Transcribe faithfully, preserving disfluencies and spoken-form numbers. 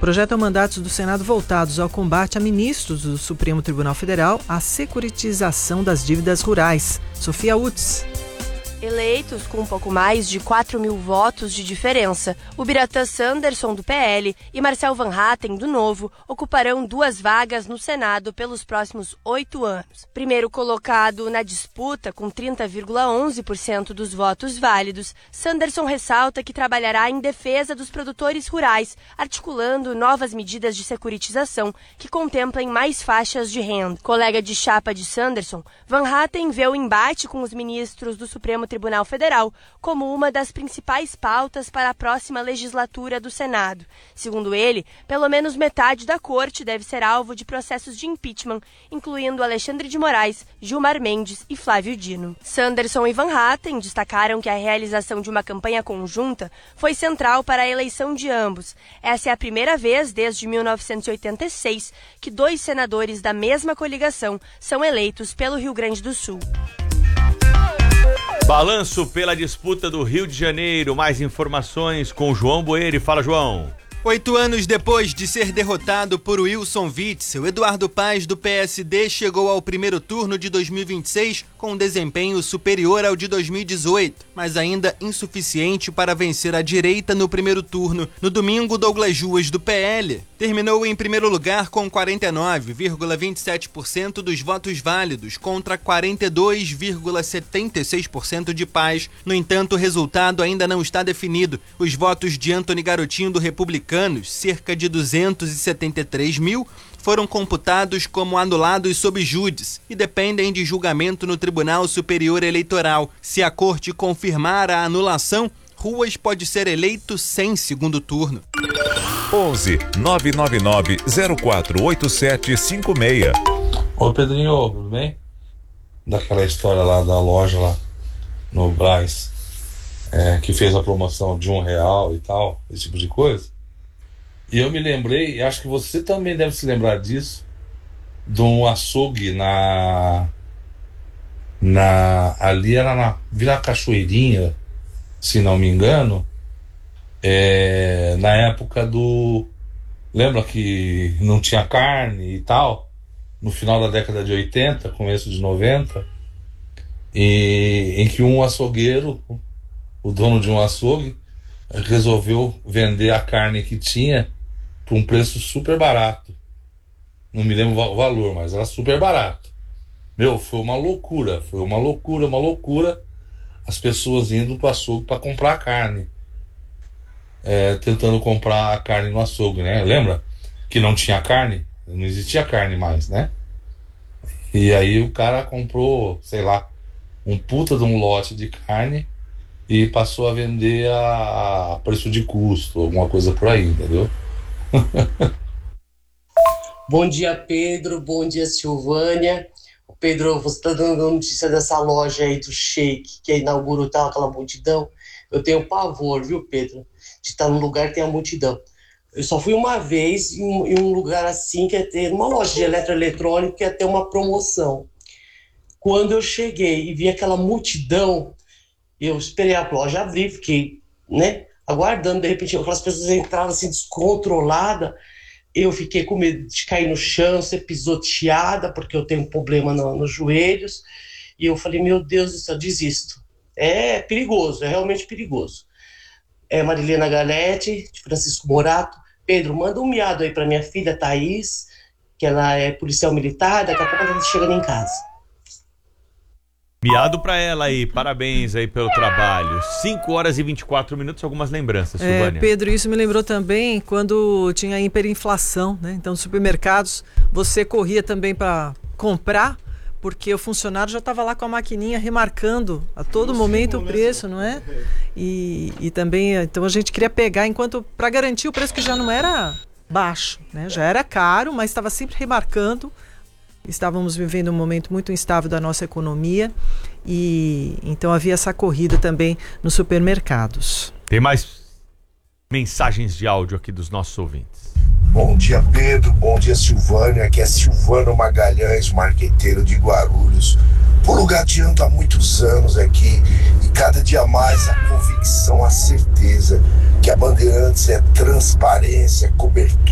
projetam mandatos do Senado voltados ao combate a ministros do Supremo Tribunal Federal à securitização das dívidas rurais. Sofia Utz. Eleitos com um pouco mais de quatro mil votos de diferença, o Biratã Sanderson, do P L, e Marcel Van Hatten, do Novo, ocuparão duas vagas no Senado pelos próximos oito anos. Primeiro colocado na disputa, com trinta vírgula onze por cento dos votos válidos, Sanderson ressalta que trabalhará em defesa dos produtores rurais, articulando novas medidas de securitização que contemplem mais faixas de renda. Colega de chapa de Sanderson, Van Hatten vê o embate com os ministros do Supremo Tribunal Federal como uma das principais pautas para a próxima legislatura do Senado. Segundo ele, pelo menos metade da corte deve ser alvo de processos de impeachment, incluindo Alexandre de Moraes, Gilmar Mendes e Flávio Dino. Sanderson e Van Hatten destacaram que a realização de uma campanha conjunta foi central para a eleição de ambos. Essa é a primeira vez desde mil novecentos e oitenta e seis que dois senadores da mesma coligação são eleitos pelo Rio Grande do Sul. Balanço pela disputa do Rio de Janeiro. Mais informações com João Boeri. Fala, João. Oito anos depois de ser derrotado por Wilson Witzel, Eduardo Paes, do P S D, chegou ao primeiro turno de dois mil e vinte e seis com um desempenho superior ao de dois mil e dezoito, mas ainda insuficiente para vencer a direita no primeiro turno. No domingo, Douglas Ruas, do P L, terminou em primeiro lugar com quarenta e nove vírgula vinte e sete por cento dos votos válidos contra quarenta e dois vírgula setenta e seis por cento de Paes. No entanto, o resultado ainda não está definido. Os votos de Antony Garotinho, do Republicano, cerca de duzentos e setenta e três mil, foram computados como anulados sob júdice e dependem de julgamento no Tribunal Superior Eleitoral. Se a corte confirmar a anulação, Ruas pode ser eleito sem segundo turno. onze nove nove nove zero quatro oito sete cinco seis. Oi, Pedrinho, tudo bem? Daquela história lá da loja lá no Brás, é, que fez a promoção de um real e tal, esse tipo de coisa. E eu me lembrei, e acho que você também deve se lembrar disso, de um açougue na... na ali era na Vila Cachoeirinha, se não me engano, é, na época do... Lembra que não tinha carne e tal? No final da década de oitenta, começo de noventa, e, em que um açougueiro, o dono de um açougue, resolveu vender a carne que tinha por um preço super barato. Não me lembro o valor, mas era super barato. Meu, foi uma loucura, foi uma loucura, uma loucura. As pessoas indo para o açougue para comprar carne. É, tentando comprar a carne no açougue, né? Lembra? Que não tinha carne? Não existia carne mais, né? E aí o cara comprou, sei lá, um puta de um lote de carne e passou a vender a, a preço de custo, alguma coisa por aí, entendeu? Bom dia, Pedro. Bom dia, Silvânia. Pedro, você está dando notícia dessa loja aí do Sheik, que inaugurou tal, aquela multidão. Eu tenho pavor, viu, Pedro, de estar num lugar que tem a multidão. Eu só fui uma vez em um, em um lugar assim, que ia ter uma loja de eletroeletrônico, que ia ter uma promoção. Quando eu cheguei e vi aquela multidão, eu esperei a loja abrir, fiquei, né, aguardando. De repente, aquelas pessoas entraram assim, descontrolada. Eu fiquei com medo de cair no chão, ser pisoteada, porque eu tenho um problema no, nos joelhos. E eu falei, meu Deus do céu, desisto. É perigoso, é realmente perigoso. É Marilena Galete, de Francisco Morato. Pedro, manda um miado aí para minha filha, Thaís, que ela é policial militar, daqui a pouco ela tá chegando em casa. Miado pra ela aí, parabéns aí pelo trabalho. cinco horas e vinte e quatro minutos, algumas lembranças, é, Silvânia. Pedro, isso me lembrou também quando tinha a hiperinflação, né? Então, nos supermercados, você corria também para comprar, porque o funcionário já estava lá com a maquininha remarcando a todo momento o preço, não é? E, e também, então a gente queria pegar, enquanto para garantir o preço que já não era baixo, né? Já era caro, mas estava sempre remarcando. Estávamos vivendo um momento muito instável da nossa economia e então havia essa corrida também nos supermercados. Tem mais mensagens de áudio aqui dos nossos ouvintes. Bom dia, Pedro. Bom dia, Silvânia. Aqui é Silvano Magalhães, marqueteiro de Guarulhos. Por gateando há muitos anos aqui e cada dia mais a convicção, a certeza que a Bandeirantes é transparência, cobertura.